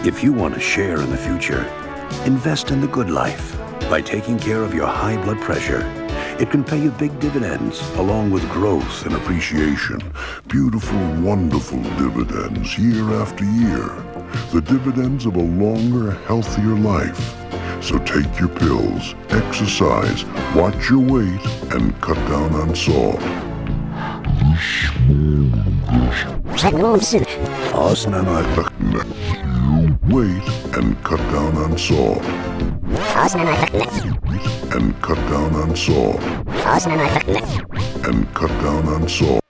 If you want to share in the future, invest in the good life by taking care of your high blood pressure. It can pay you big dividends, along with growth and appreciation. Beautiful, wonderful dividends year after year. The dividends of a longer, healthier life. So take your pills, exercise, watch your weight, and cut down on salt. Weight and cut down on salt. And cut down on salt. And cut down on salt.